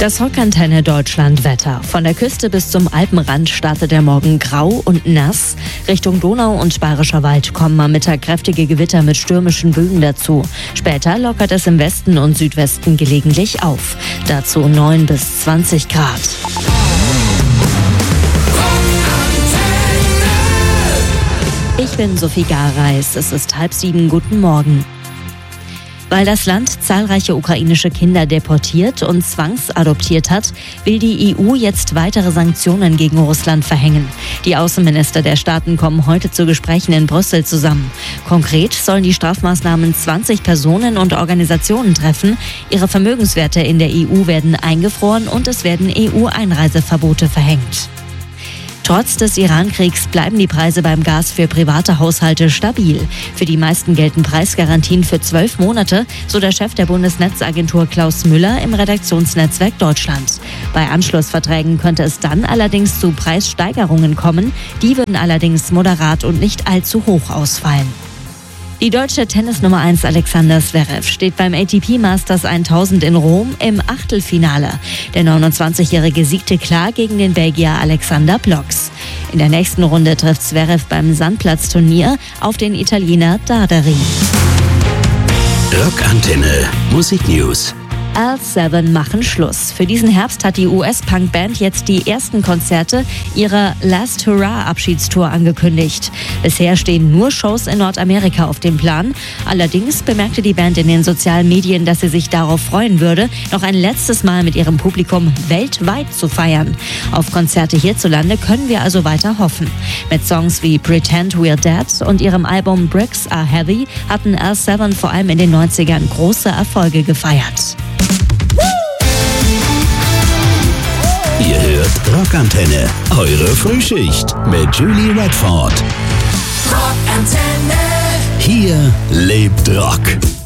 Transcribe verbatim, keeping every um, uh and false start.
Das Rockantenne Deutschland Wetter. Von der Küste bis zum Alpenrand startet der Morgen grau und nass. Richtung Donau und Bayerischer Wald kommen am Mittag kräftige Gewitter mit stürmischen Böen dazu. Später lockert es im Westen und Südwesten gelegentlich auf. Dazu neun bis zwanzig Grad. Ich bin Sophie Gareis. Es ist halb sieben. Guten Morgen. Weil das Land zahlreiche ukrainische Kinder deportiert und zwangsadoptiert hat, will die E U jetzt weitere Sanktionen gegen Russland verhängen. Die Außenminister der Staaten kommen heute zu Gesprächen in Brüssel zusammen. Konkret sollen die Strafmaßnahmen zwanzig Personen und Organisationen treffen. Ihre Vermögenswerte in der E U werden eingefroren und es werden E U-Einreiseverbote verhängt. Trotz des Iran-Kriegs bleiben die Preise beim Gas für private Haushalte stabil. Für die meisten gelten Preisgarantien für zwölf Monate, so der Chef der Bundesnetzagentur Klaus Müller im Redaktionsnetzwerk Deutschland. Bei Anschlussverträgen könnte es dann allerdings zu Preissteigerungen kommen. Die würden allerdings moderat und nicht allzu hoch ausfallen. Die deutsche Tennisnummer eins Alexander Zverev steht beim A T P Masters tausend in Rom im Achtelfinale. Der neunundzwanzigjährige siegte klar gegen den Belgier Alexander Bloks. In der nächsten Runde trifft Zverev beim Sandplatzturnier auf den Italiener Darderi. Rockantenne Musik News. L sieben machen Schluss. Für diesen Herbst hat die U S-Punk-Band jetzt die ersten Konzerte ihrer Last Hurrah-Abschiedstour angekündigt. Bisher stehen nur Shows in Nordamerika auf dem Plan. Allerdings bemerkte die Band in den sozialen Medien, dass sie sich darauf freuen würde, noch ein letztes Mal mit ihrem Publikum weltweit zu feiern. Auf Konzerte hierzulande können wir also weiter hoffen. Mit Songs wie Pretend We're Dead und ihrem Album Bricks Are Heavy hatten L sieben vor allem in den neunzigern große Erfolge gefeiert. Ihr hört Rockantenne, eure Frühschicht mit Julie Redford. Rockantenne. Hier lebt Rock.